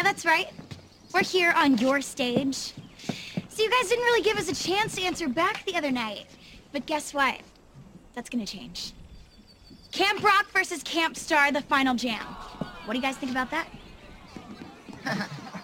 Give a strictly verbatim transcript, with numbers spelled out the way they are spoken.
that's right. We're here on your stage. So you guys didn't really give us a chance to answer back the other night. But guess what? That's gonna change. Camp Rock versus Camp Star, the final jam. What do you guys think about that?